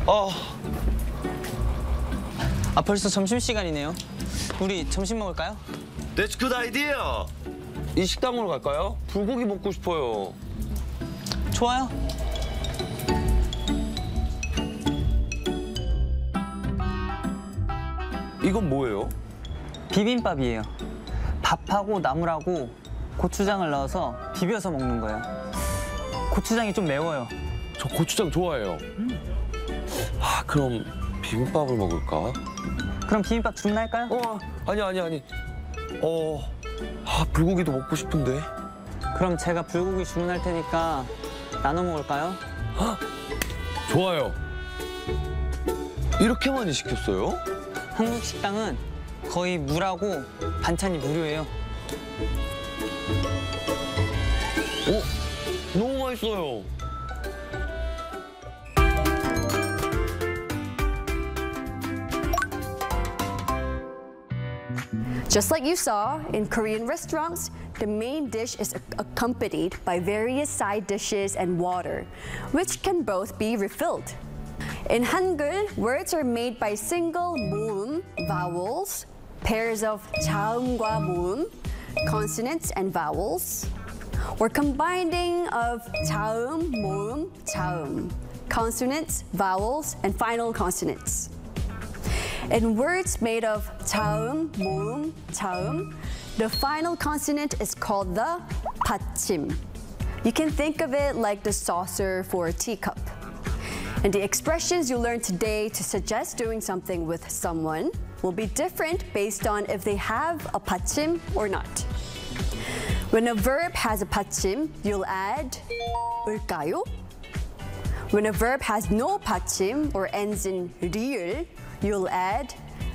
벌써 점심시간이네요. 우리 점심 먹을까요? That's good idea. 이 식당으로 갈까요? 불고기 먹고 싶어요. 좋아요. 이건 뭐예요? 비빔밥이에요. 밥하고 나물하고 고추장을 넣어서 비벼서 먹는 거예요. 고추장이 좀 매워요. 저 고추장 좋아해요. 그럼 비빔밥을 먹을까? 그럼 비빔밥 주문할까요? 아니. 불고기도 먹고 싶은데. 그럼 제가 불고기 주문할 테니까 나눠 먹을까요? 좋아요. 이렇게 많이 시켰어요? 한국 식당은 거의 물하고 반찬이 무료예요. 너무 맛있어요. Just like you saw, in Korean restaurants, the main dish is accompanied by various side dishes and water, which can both be refilled. In Hangul, words are made by single 모음, vowels, pairs of 자음과 모음, consonants and vowels, or combining of 자음, 모음, 자음, consonants, vowels, and final consonants. In words made of 자음, 모음, 자음, the final consonant is called the 받침. You can think of it like the saucer for a teacup. And the expressions you learned today to suggest doing something with someone will be different based on if they have a 받침 or not. When a verb has a 받침, you'll add 을까요? When a verb has no 받침 or ends in 리을, you'll add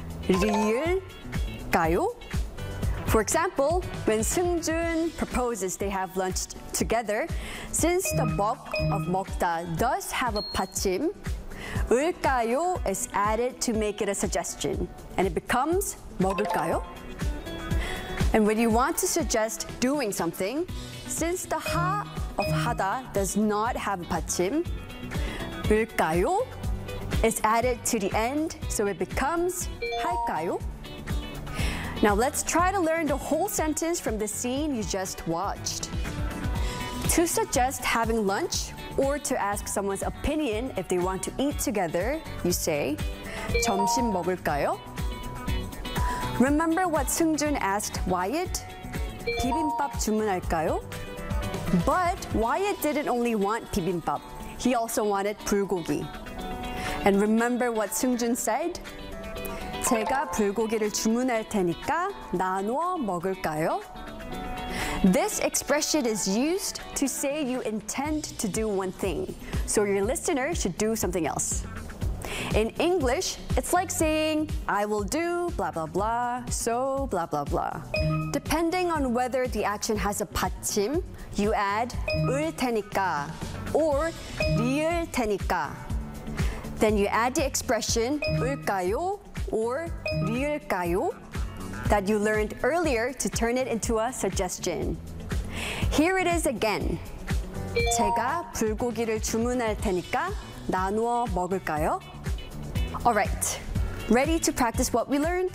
리을까요? For example, when Seung-jun proposes they have lunch together, since the 먹 of 먹다 does have a 받침, 을까요 is added to make it a suggestion, and it becomes 먹을까요? And when you want to suggest doing something, since the 하 of 하다 does not have a 받침, 을까요 is added to the end, so it becomes 할까요? Now let's try to learn the whole sentence from the scene you just watched. To suggest having lunch or to ask someone's opinion if they want to eat together, you say, 점심 먹을까요? Remember what Seung-jun asked Wyatt? 비빔밥 주문할까요? But Wyatt didn't only want bibimbap. He also wanted 불고기. And remember what Seung-jun said? 제가 불고기를 주문할 테니까 나누어 먹을까요? This expression is used to say you intend to do one thing, so your listener should do something else. In English, it's like saying, I will do blah blah blah, so blah blah blah. Depending on whether the action has a 받침, you add 을 테니까 or 리을 테니까. Then you add the expression 을까요 or 리을까요 that you learned earlier to turn it into a suggestion. Here it is again. 제가 불고기를 주문할 테니까 나누어 먹을까요? All right, ready to practice what we learned?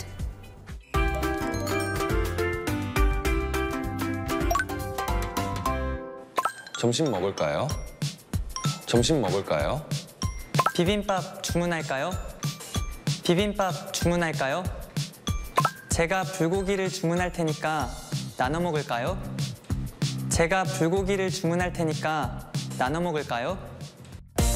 점심 먹을까요? 점심 먹을까요? 비빔밥 주문할까요? 비빔밥 주문할까요? 제가 불고기를 주문할 테니까 나눠 먹을까요? 제가 불고기를 주문할 테니까 나눠 먹을까요?